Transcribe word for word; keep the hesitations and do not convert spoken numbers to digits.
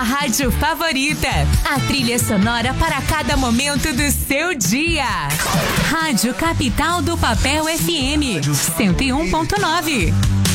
rádio favorita. A trilha sonora para cada momento do seu dia. Rádio Capital do Papel F M cento e um ponto nove.